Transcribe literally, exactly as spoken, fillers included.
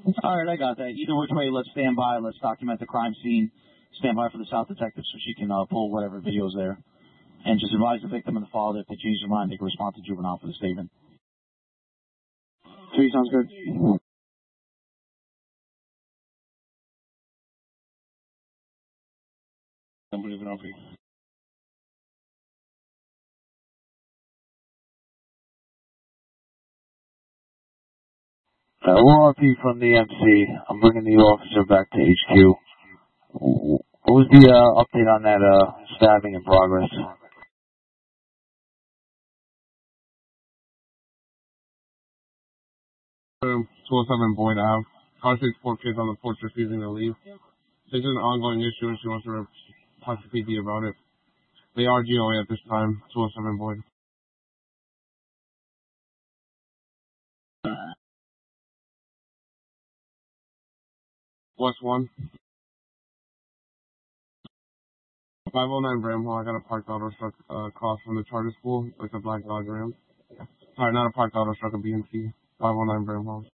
All right, I got that. Either which way, let's stand by. Let's document the crime scene. Stand by for the South detective so she can uh, pull whatever video's there. And just advise the victim and the father if they change their mind, they can respond to juvenile for the statement. Three sounds good. Somebody's an O P. Uh, we're R P from the M C. I'm bringing the officer back to H Q. What was the uh, update on that uh, stabbing in progress? Um, two oh seven Boyd Ave. Car sees four kids on the porch refusing to leave. This is an ongoing issue and she wants to talk to P D about it. They are G O A at this time, two oh seven Boyd. West one. five oh nine Bramhall. I got a parked auto truck uh, across from the charter school. It's a black Dodge Ram. Sorry, not a parked auto truck, a B M C. five oh nine Bramhall.